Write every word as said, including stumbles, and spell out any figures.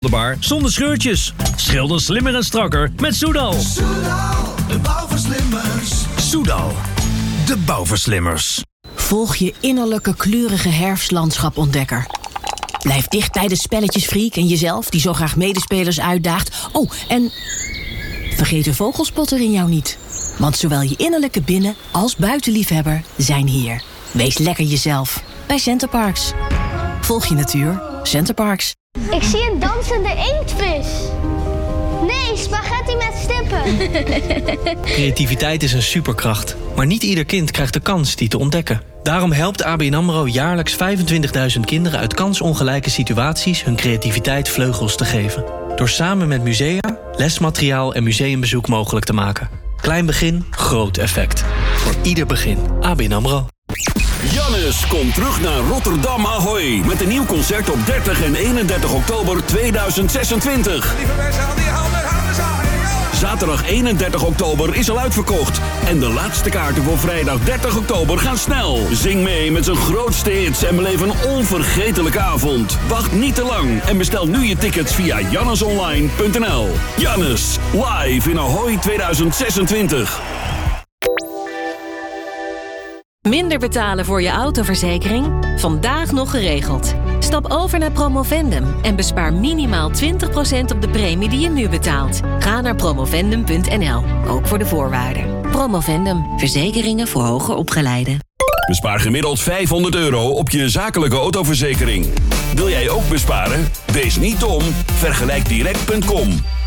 betaalbaar zonder scheurtjes. Schilder slimmer en strakker met Soudal. Soudal, de bouwverslimmers. Soudal, de bouwverslimmers. Volg je innerlijke kleurige herfstlandschap-ontdekker. Blijf dicht bij de spelletjesfreak en jezelf, die zo graag medespelers uitdaagt. Oh, en vergeet de vogelspotter in jou niet. Want zowel je innerlijke binnen- als buitenliefhebber zijn hier. Wees lekker jezelf bij Centerparks. Volg je natuur, Centerparks. Ik zie een dansende inktvis. Nee, spaghetti met stippen. Creativiteit is een superkracht. Maar niet ieder kind krijgt de kans die te ontdekken. Daarom helpt A B N AMRO jaarlijks vijfentwintigduizend kinderen uit kansongelijke situaties hun creativiteit vleugels te geven. Door samen met musea, lesmateriaal en museumbezoek mogelijk te maken. Klein begin, groot effect. Voor ieder begin. A B N AMRO. Jannes komt terug naar Rotterdam Ahoy met een nieuw concert op dertig en eenendertig oktober tweeduizend zesentwintig. Lieve mensen, al die handen, handen zagen. Zaterdag eenendertig oktober is al uitverkocht. En de laatste kaarten voor vrijdag dertig oktober gaan snel. Zing mee met zijn grootste hits en beleef een onvergetelijke avond. Wacht niet te lang en bestel nu je tickets via jannesonline punt n l. Jannes, live in Ahoy tweeduizend zesentwintig. Minder betalen voor je autoverzekering? Vandaag nog geregeld. Stap over naar Promovendum en bespaar minimaal twintig procent op de premie die je nu betaalt. Ga naar promovendum punt n l, ook voor de voorwaarden. Promovendum, verzekeringen voor hoger opgeleiden. Bespaar gemiddeld vijfhonderd euro op je zakelijke autoverzekering. Wil jij ook besparen? Wees niet dom, vergelijk direct punt com.